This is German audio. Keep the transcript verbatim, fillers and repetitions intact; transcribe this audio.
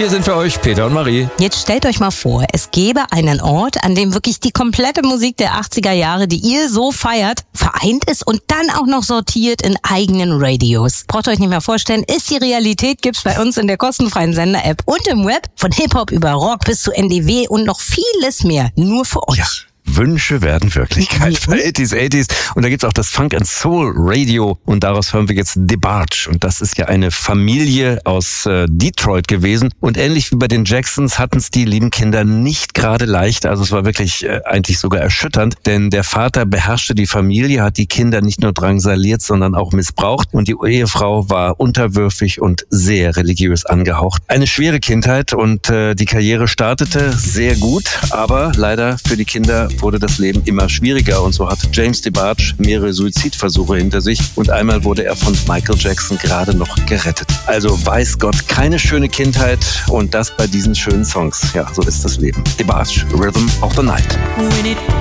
Hier sind für euch Peter und Marie. Jetzt stellt euch mal vor, es gäbe einen Ort, an dem wirklich die komplette Musik der achtziger Jahre, die ihr so feiert, vereint ist und dann auch noch sortiert in eigenen Radios. Braucht euch nicht mehr vorstellen, ist die Realität, gibt's bei uns in der kostenfreien Sender-App und im Web. Von Hip-Hop über Rock bis zu N D W und noch vieles mehr. Nur für euch. Ja. Wünsche werden Wirklichkeit für achtziger, achtziger. Und da gibt's auch das Funk and Soul Radio und daraus hören wir jetzt DeBarge. Und das ist ja eine Familie aus äh, Detroit gewesen. Und ähnlich wie bei den Jacksons hatten es die lieben Kinder nicht gerade leicht. Also es war wirklich äh, eigentlich sogar erschütternd, denn der Vater beherrschte die Familie, hat die Kinder nicht nur drangsaliert, sondern auch missbraucht. Und die Ehefrau war unterwürfig und sehr religiös angehaucht. Eine schwere Kindheit und äh, die Karriere startete sehr gut, aber leider für die Kinder wurde das Leben immer schwieriger und so hat James DeBarge mehrere Suizidversuche hinter sich und einmal wurde er von Michael Jackson gerade noch gerettet. Also weiß Gott, keine schöne Kindheit und das bei diesen schönen Songs. Ja, so ist das Leben. DeBarge, Rhythm of the Night.